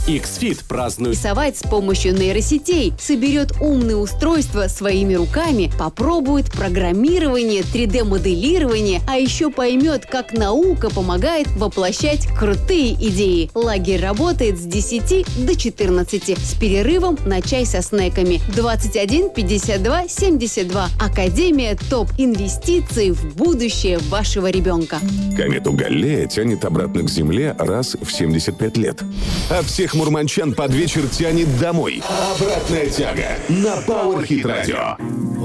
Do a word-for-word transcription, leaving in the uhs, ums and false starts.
X-Fit празднует. Рисовать с помощью нейросетей, соберет умные устройства своими руками, попробует программирование, три дэ-моделирование, а еще поймет, как наука помогает воплощать крутые идеи. Лагерь работает с десяти до четырнадцати с перерывом на чай со снеками. двадцать один пятьдесят два семьдесят два. Академия ТОП. Инвестиции в будущее вашего ребенка. Комету Галлея тянет обратно к Земле раз в семьдесят пять лет. А всех мурманчан под вечер тянет домой. Обратная тяга на Power Hit Radio.